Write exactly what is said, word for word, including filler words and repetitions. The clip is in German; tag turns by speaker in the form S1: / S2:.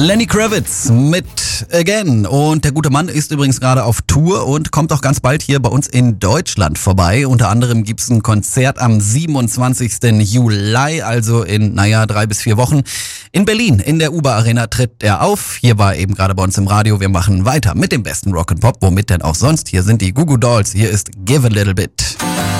S1: Lenny Kravitz mit Again. Und der gute Mann ist übrigens gerade auf Tour und kommt auch ganz bald hier bei uns in Deutschland vorbei. Unter anderem gibt's ein Konzert am siebenundzwanzigsten Juli, also in, naja, drei bis vier Wochen. In Berlin, in der Uber Arena tritt er auf. Hier war er eben gerade bei uns im Radio. Wir machen weiter mit dem besten Rock'n'Pop. Womit denn auch sonst? Hier sind die Goo Goo Dolls. Hier ist Give a Little Bit.